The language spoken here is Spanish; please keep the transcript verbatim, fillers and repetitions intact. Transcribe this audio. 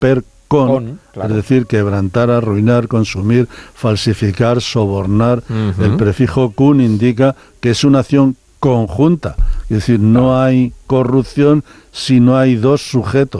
per con, Con, claro. Es decir, quebrantar, arruinar, consumir, falsificar, sobornar. Uh-huh. El prefijo cun indica que es una acción conjunta. Es decir, no hay corrupción si no hay dos sujetos.